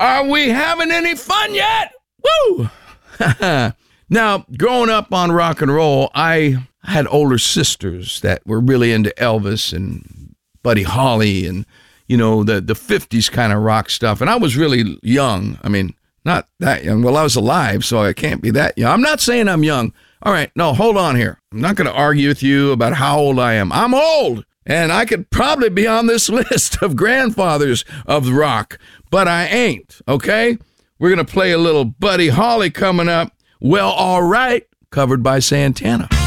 Are we having any fun yet? Woo! Now, growing up on rock and roll, I had older sisters that were really into Elvis and Buddy Holly and, you know, the 50s kind of rock stuff. And I was really young. I mean, not that young. Well, I was alive, so I can't be that young. I'm not saying I'm young. All right, no, hold on here. I'm not going to argue with you about how old I am. I'm old, and I could probably be on this list of grandfathers of rock, but I ain't, okay? We're going to play a little Buddy Holly coming up. Well, all right, covered by Santana.